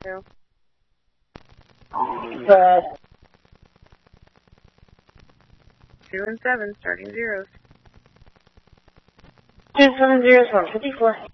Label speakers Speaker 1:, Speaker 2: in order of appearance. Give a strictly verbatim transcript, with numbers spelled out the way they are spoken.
Speaker 1: No.
Speaker 2: Uh,
Speaker 1: Two and seven, starting zeros.
Speaker 2: two seven zero one fifty four.